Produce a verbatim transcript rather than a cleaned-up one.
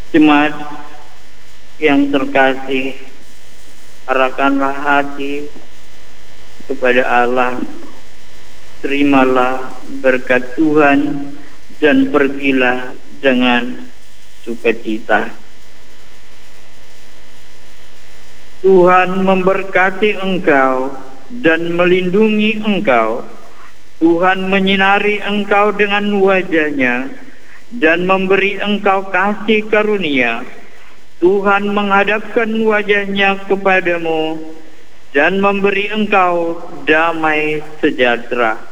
Jemaat yang terkasih, arahkanlah hati kepada Allah, terimalah berkat Tuhan dan pergilah dengan sukacita. Tuhan memberkati engkau dan melindungi engkau. Tuhan menyinari engkau dengan wajah-Nya dan memberi engkau kasih karunia. Tuhan menghadapkan wajah-Nya kepadamu dan memberi engkau damai sejahtera.